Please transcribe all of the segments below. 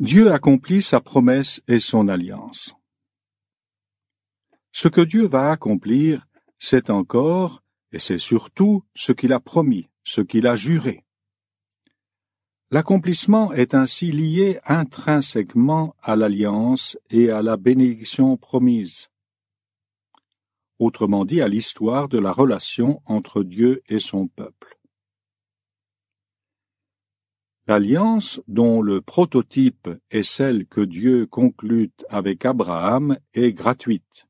Dieu accomplit sa promesse et son alliance. Ce que Dieu va accomplir, c'est encore, et c'est surtout, ce qu'il a promis, ce qu'il a juré. L'accomplissement est ainsi lié intrinsèquement à l'alliance et à la bénédiction promise. Autrement dit, à l'histoire de la relation entre Dieu et son peuple. L'alliance, dont le prototype est celle que Dieu conclut avec Abraham, est gratuite.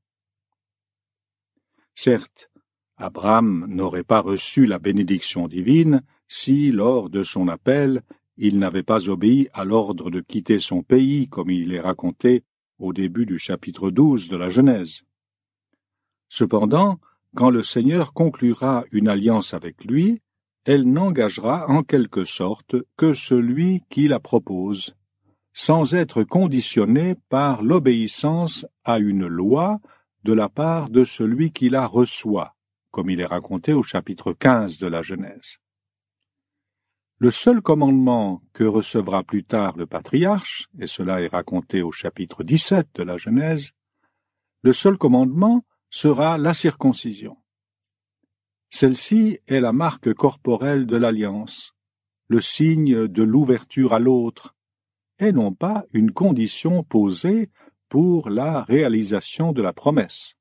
Certes, Abraham n'aurait pas reçu la bénédiction divine si, lors de son appel, il n'avait pas obéi à l'ordre de quitter son pays, comme il est raconté au début du chapitre 12 de la Genèse. Cependant, quand le Seigneur conclura une alliance avec lui, elle n'engagera en quelque sorte que celui qui la propose, sans être conditionnée par l'obéissance à une loi de la part de celui qui la reçoit, comme il est raconté au chapitre 15 de la Genèse. Le seul commandement que recevra plus tard le patriarche, et cela est raconté au chapitre 17 de la Genèse, le seul commandement sera la circoncision. Celle-ci est la marque corporelle de l'alliance, le signe de l'ouverture à l'autre, et non pas une condition posée pour la réalisation de la promesse.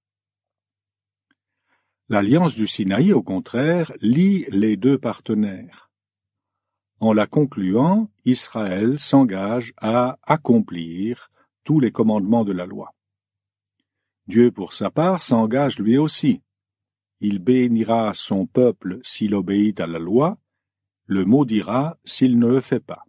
L'alliance du Sinaï, au contraire, lie les deux partenaires. En la concluant, Israël s'engage à accomplir tous les commandements de la loi. Dieu, pour sa part, s'engage lui aussi. Il bénira son peuple s'il obéit à la loi, le maudira s'il ne le fait pas.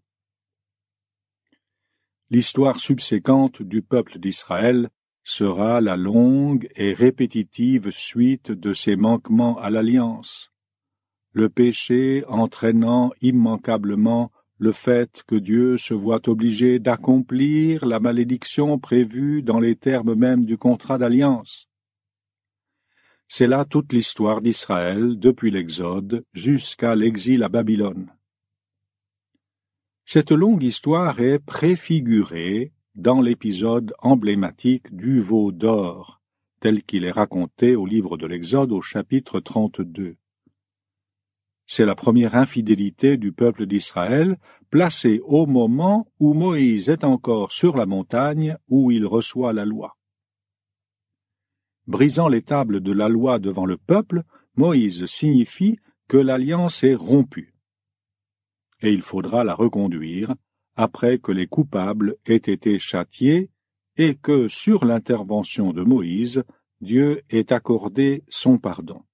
L'histoire subséquente du peuple d'Israël sera la longue et répétitive suite de ses manquements à l'alliance, le péché entraînant immanquablement le fait que Dieu se voit obligé d'accomplir la malédiction prévue dans les termes mêmes du contrat d'alliance. C'est là toute l'histoire d'Israël depuis l'Exode jusqu'à l'exil à Babylone. Cette longue histoire est préfigurée dans l'épisode emblématique du veau d'or, tel qu'il est raconté au livre de l'Exode au chapitre 32. C'est la première infidélité du peuple d'Israël, placée au moment où Moïse est encore sur la montagne où il reçoit la loi. Brisant les tables de la loi devant le peuple, Moïse signifie que l'alliance est rompue. Et il faudra la reconduire après que les coupables aient été châtiés et que, sur l'intervention de Moïse, Dieu ait accordé son pardon.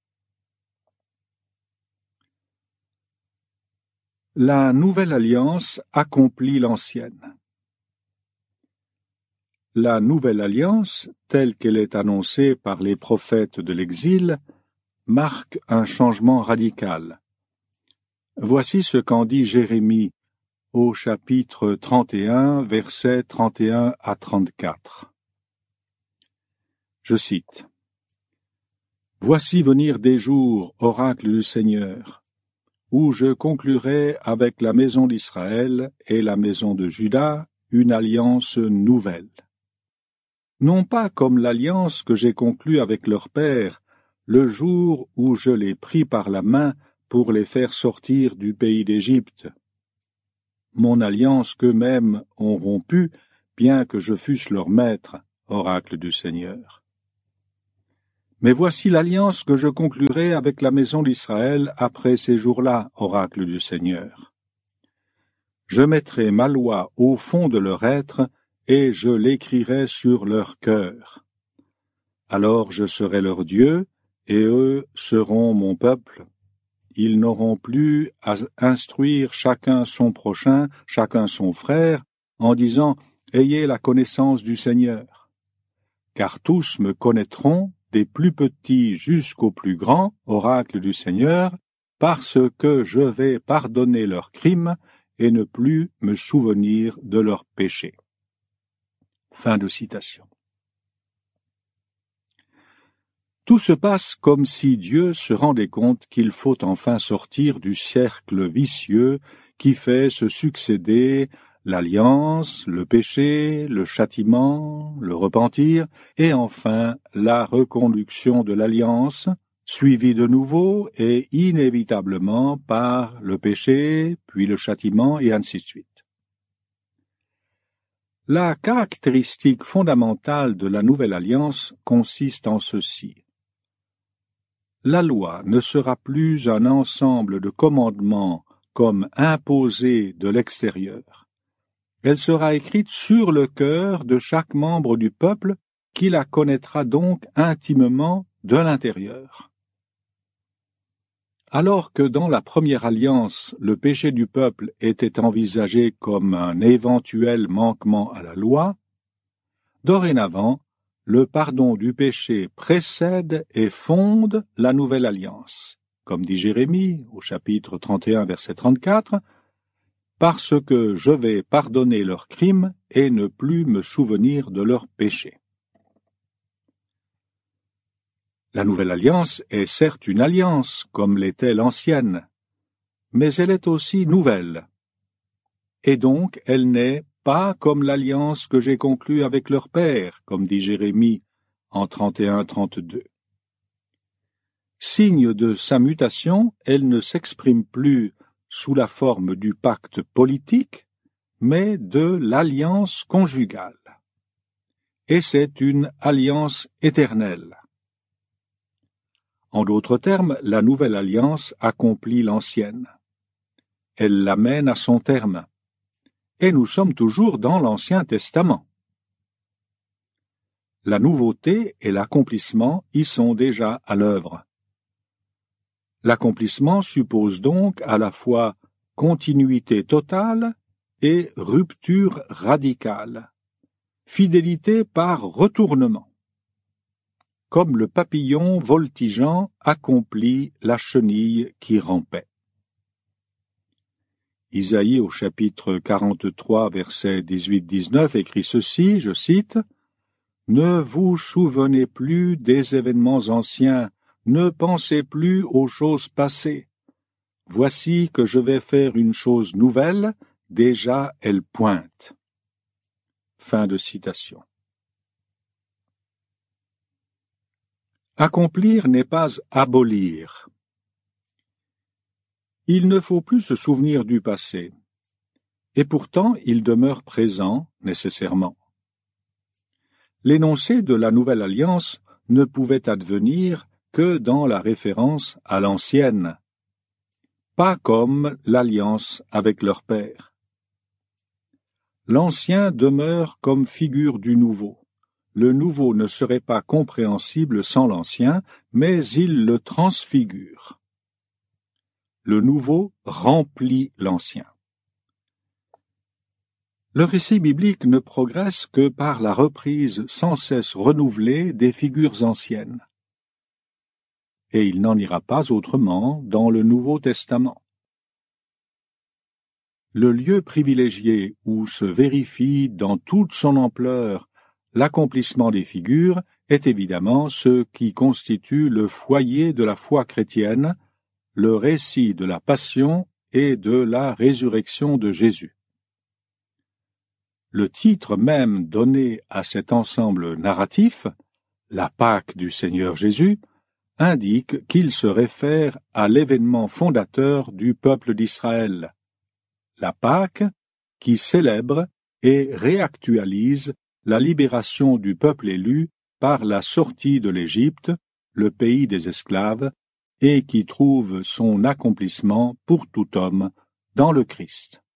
La nouvelle alliance accomplit l'ancienne. La nouvelle alliance, telle qu'elle est annoncée par les prophètes de l'exil, marque un changement radical. Voici ce qu'en dit Jérémie au chapitre 31, versets 31 à 34. Je cite. « Voici venir des jours, oracle du Seigneur, où je conclurai avec la maison d'Israël et la maison de Juda une alliance nouvelle. Non pas comme l'alliance que j'ai conclue avec leur père, le jour où je les pris par la main pour les faire sortir du pays d'Égypte. Mon alliance qu'eux-mêmes ont rompue, bien que je fusse leur maître, oracle du Seigneur. Mais voici l'alliance que je conclurai avec la maison d'Israël après ces jours-là, oracle du Seigneur. Je mettrai ma loi au fond de leur être, et je l'écrirai sur leur cœur. Alors je serai leur Dieu, et eux seront mon peuple. Ils n'auront plus à instruire chacun son prochain, chacun son frère, en disant « Ayez la connaissance du Seigneur ». Car tous me connaîtront, des plus petits jusqu'aux plus grands, oracle du Seigneur, parce que je vais pardonner leurs crimes et ne plus me souvenir de leurs péchés. Fin de citation. Tout se passe comme si Dieu se rendait compte qu'il faut enfin sortir du cercle vicieux qui fait se succéder l'alliance, le péché, le châtiment, le repentir, et enfin la reconduction de l'alliance, suivie de nouveau et inévitablement par le péché, puis le châtiment, et ainsi de suite. La caractéristique fondamentale de la nouvelle alliance consiste en ceci. La loi ne sera plus un ensemble de commandements comme imposés de l'extérieur. Elle sera écrite sur le cœur de chaque membre du peuple qui la connaîtra donc intimement de l'intérieur. Alors que dans la première alliance, le péché du peuple était envisagé comme un éventuel manquement à la loi, dorénavant, le pardon du péché précède et fonde la nouvelle alliance. Comme dit Jérémie au chapitre 31, verset 34, « Parce que je vais pardonner leurs crimes et ne plus me souvenir de leurs péchés. » La nouvelle alliance est certes une alliance, comme l'était l'ancienne, mais elle est aussi nouvelle. Et donc, elle n'est pas comme l'alliance que j'ai conclue avec leur père, comme dit Jérémie en 31-32. Signe de sa mutation, elle ne s'exprime plus sous la forme du pacte politique, mais de l'alliance conjugale. Et c'est une alliance éternelle. En d'autres termes, la nouvelle alliance accomplit l'ancienne. Elle l'amène à son terme. Et nous sommes toujours dans l'Ancien Testament. La nouveauté et l'accomplissement y sont déjà à l'œuvre. L'accomplissement suppose donc à la fois continuité totale et rupture radicale, fidélité par retournement. Comme le papillon voltigeant accomplit la chenille qui rampait. Isaïe au chapitre 43, versets 18-19 écrit ceci, je cite, « Ne vous souvenez plus des événements anciens, ne pensez plus aux choses passées. Voici que je vais faire une chose nouvelle, déjà elle pointe. » Fin de citation. Accomplir n'est pas abolir. Il ne faut plus se souvenir du passé, et pourtant il demeure présent nécessairement. L'énoncé de la nouvelle alliance ne pouvait advenir que dans la référence à l'ancienne, pas comme l'alliance avec leur père. L'ancien demeure comme figure du nouveau. Le nouveau ne serait pas compréhensible sans l'ancien, mais il le transfigure. Le nouveau remplit l'ancien. Le récit biblique ne progresse que par la reprise sans cesse renouvelée des figures anciennes. Et il n'en ira pas autrement dans le Nouveau Testament. Le lieu privilégié où se vérifie dans toute son ampleur l'accomplissement des figures est évidemment ce qui constitue le foyer de la foi chrétienne, le récit de la passion et de la résurrection de Jésus. Le titre même donné à cet ensemble narratif, la Pâque du Seigneur Jésus, indique qu'il se réfère à l'événement fondateur du peuple d'Israël, la Pâque qui célèbre et réactualise la libération du peuple élu par la sortie de l'Égypte, le pays des esclaves, et qui trouve son accomplissement pour tout homme dans le Christ.